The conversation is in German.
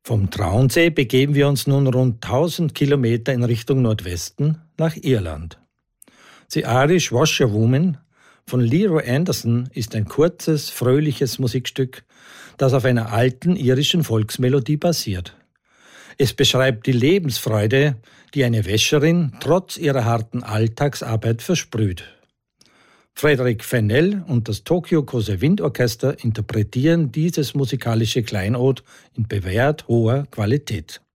Vom Traunsee begeben wir uns nun rund 1000 Kilometer in Richtung Nordwesten nach Irland. The Irish Washerwoman von Leroy Anderson ist ein kurzes, fröhliches Musikstück, das auf einer alten irischen Volksmelodie basiert. Es beschreibt die Lebensfreude, die eine Wäscherin trotz ihrer harten Alltagsarbeit versprüht. Frederick Fennell und das Tokyo Kose Windorchester interpretieren dieses musikalische Kleinod in bewährt hoher Qualität.